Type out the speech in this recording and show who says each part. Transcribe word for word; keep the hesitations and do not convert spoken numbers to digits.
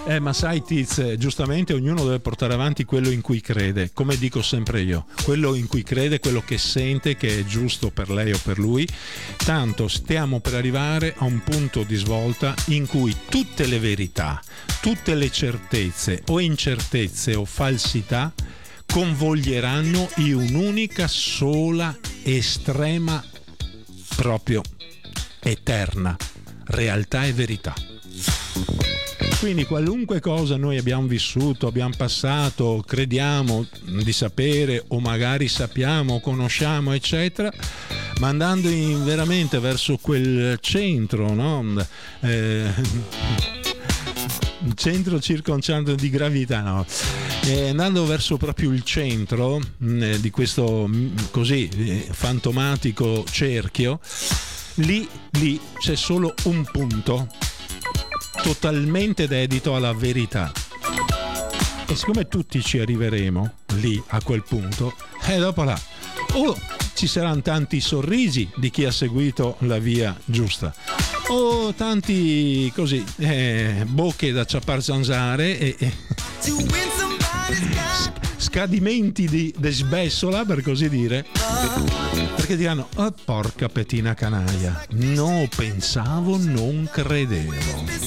Speaker 1: Eh, ma sai Tiz, giustamente ognuno deve portare avanti quello in cui crede, come dico sempre io, quello in cui crede, quello che sente che è giusto per lei o per lui. Tanto stiamo per arrivare a un punto di svolta in cui tutte le verità, tutte le certezze o incertezze o falsità convoglieranno in un'unica sola estrema, proprio eterna realtà e verità. Quindi qualunque cosa noi abbiamo vissuto, abbiamo passato, crediamo di sapere o magari sappiamo, conosciamo, eccetera, ma andando in, veramente verso quel centro, no? Eh, centro circoncentrato di gravità, no? Eh, andando verso proprio il centro eh, di questo così eh, fantomatico cerchio, lì, lì c'è solo un punto totalmente dedito alla verità, e siccome tutti ci arriveremo lì a quel punto, e eh, dopo là o ci saranno tanti sorrisi di chi ha seguito la via giusta, o tanti così eh, bocche da ciappar zanzare e, e scadimenti di, di sbessola, per così dire, perché diranno: oh, porca petina canaglia, no, pensavo, non credevo.